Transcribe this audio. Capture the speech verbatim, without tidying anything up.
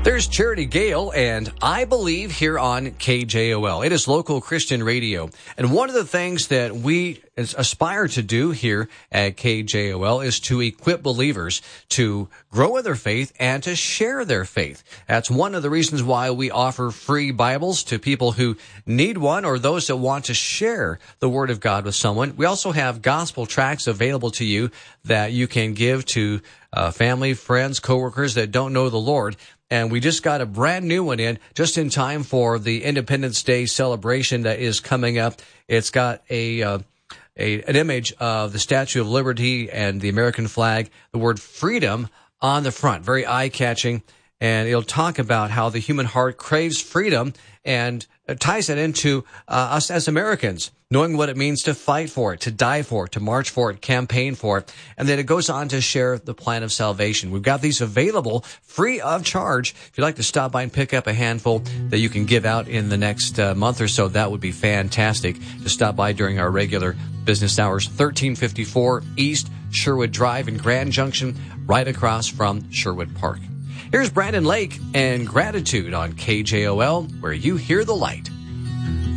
There's Charity Gale, and I Believe here on K J O L. It is local Christian radio. And one of the things that we aspire to do here at K J O L is to equip believers to grow in their faith and to share their faith. That's one of the reasons why we offer free Bibles to people who need one or those that want to share the Word of God with someone. We also have gospel tracts available to you that you can give to uh, family, friends, coworkers that don't know the Lord. And we just got a brand new one in just in time for the Independence Day celebration that is coming up. It's got a, uh, a an image of the Statue of Liberty and the American flag, the word freedom on the front, very eye-catching. And it'll talk about how the human heart craves freedom and it ties that into uh, us as Americans, knowing what it means to fight for it, to die for it, to march for it, campaign for it. And then it goes on to share the plan of salvation. We've got these available free of charge. If you'd like to stop by and pick up a handful that you can give out in the next uh, month or so, that would be fantastic. To stop by during our regular business hours, thirteen fifty-four East Sherwood Drive in Grand Junction, right across from Sherwood Park. Here's Brandon Lake and Gratitude on K J O L, where you hear the light.